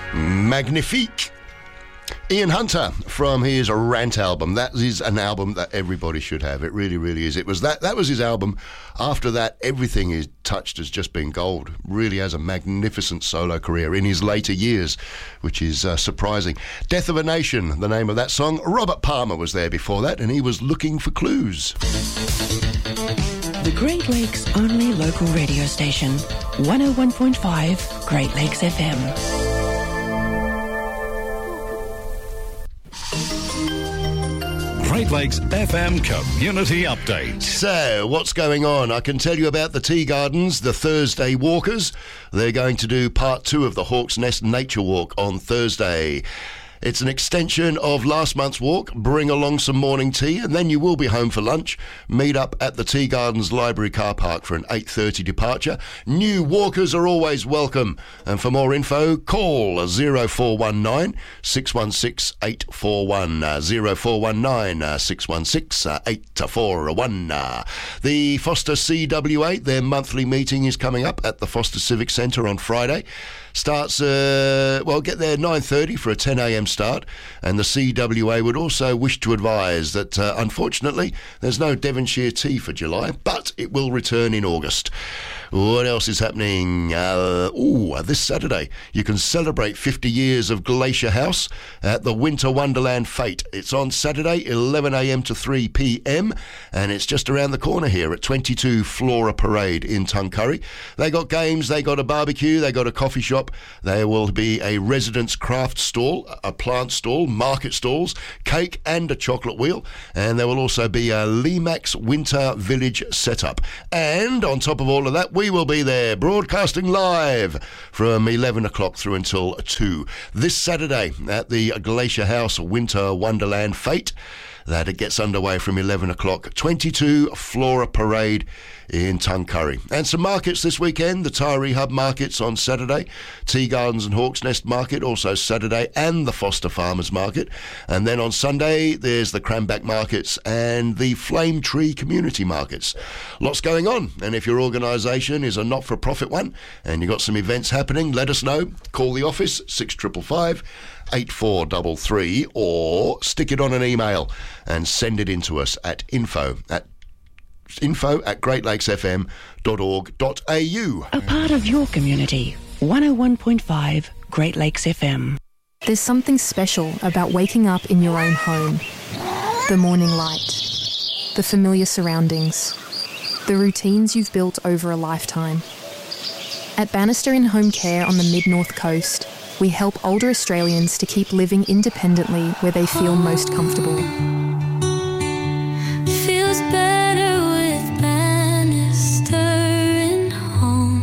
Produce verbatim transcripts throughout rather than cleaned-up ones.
Magnifique. Ian Hunter from his Rant album. That is an album that everybody should have. It really, really is. It was that. That was his album. After that, everything he's touched has just been gold. Really has a magnificent solo career in his later years, which is uh, surprising. Death of a Nation, the name of that song. Robert Palmer was there before that, and he was Looking for Clues. The Great Lakes only local radio station, one oh one point five Great Lakes F M. Great Lakes F M Community Update. So, what's going on? I can tell you about the Tea Gardens, the Thursday Walkers. They're going to do part two of the Hawk's Nest Nature Walk on Thursday. It's an extension of last month's walk. Bring along some morning tea and then you will be home for lunch. Meet up at the Tea Gardens Library car park for an eight thirty departure. New walkers are always welcome. And for more info, call oh four one nine, six one six, eight four one, oh four one nine, six one six, eight four one. The Foster C W A, their monthly meeting is coming up at the Foster Civic Centre on Friday. Starts, uh, well, get there nine thirty for a ten a.m. start, and the C W A would also wish to advise that, uh, unfortunately, there's no Devonshire tea for July, but it will return in August. What else is happening? Uh, ooh, this Saturday, you can celebrate fifty years of Glacier House at the Winter Wonderland Fete. It's on Saturday, eleven a.m. to three p.m, and it's just around the corner here at twenty-two Flora Parade in Tuncurry. They got games, they got a barbecue, they got a coffee shop. There will be a residence craft stall, a plant stall, market stalls, cake and a chocolate wheel, and there will also be a Limax Winter Village setup. And on top of all of that, we will be there broadcasting live from eleven o'clock through until two this Saturday at the Glacier House Winter Wonderland Fete. That it gets underway from eleven o'clock, twenty-two Flora Parade in Tuncurry. And some markets this weekend, the Tyree Hub Markets on Saturday, Tea Gardens and Hawk's Nest Market also Saturday, and the Foster Farmers Market. And then on Sunday, there's the Cranback Markets and the Flame Tree Community Markets. Lots going on, and if your organisation is a not-for-profit one and you've got some events happening, let us know. Call the office, six five five, eight four three three, or stick it on an email and send it in to us at info at info at great lakes f m dot org dot a u. A part of your community, one oh one point five Great Lakes F M. There's something special about waking up in your own home. The morning light, the familiar surroundings, the routines you've built over a lifetime. At Bannister in Home Care on the Mid-North Coast, we help older Australians to keep living independently where they feel most comfortable. Feels better with Bannister in Home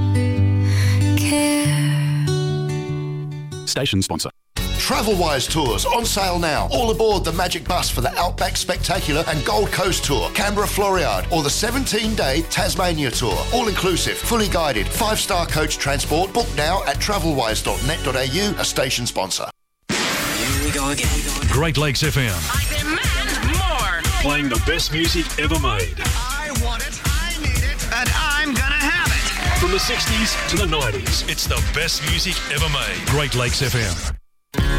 Care. Station sponsor. Travelwise Tours on sale now. All aboard the Magic Bus for the Outback Spectacular and Gold Coast Tour, Canberra Floriade, or the seventeen-day Tasmania Tour. All inclusive, fully guided, five-star coach transport. Book now at travelwise dot net dot a u, a station sponsor. Here we go again. Great Lakes F M. I demand more. Playing the best music ever made. I want it, I need it, and I'm gonna have it. From the sixties to the nineties, it's the best music ever made. Great Lakes F M.